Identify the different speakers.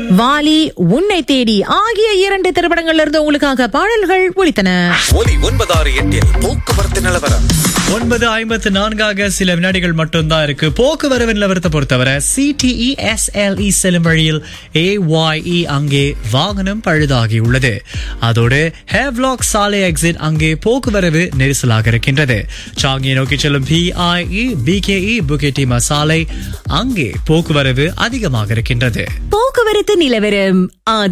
Speaker 1: வாலி, உன்னை தேடி ஆகிய 2 திரைப்படங்கள்ல இருந்து உங்களுக்காக பாடல்கள் ஒலித்தன.
Speaker 2: ஒலி 968 போக்குவரத்து நிலவரம்.
Speaker 3: 9:54 சில வினாடிகள் மட்டும்தான் இருக்கு. போக்குவரவு நிலவரத்தை பொறுத்தவரை CTE SLE செல்லும் வழியில் AYE அங்கே வாகனம் பழுதாகி உள்ளது. அதோடு ஹேவ்லாக் சாலை எக்ஸிட் அங்கே போக்குவரவு நெரிசலாக இருக்கின்றது. சாங்கியை நோக்கி செல்லும் PIE BKE புகேட்டிமா சாலை அங்கே போக்குவரவு அதிகமாக இருக்கின்றது.
Speaker 4: போக்குவரத்து நிலவரம்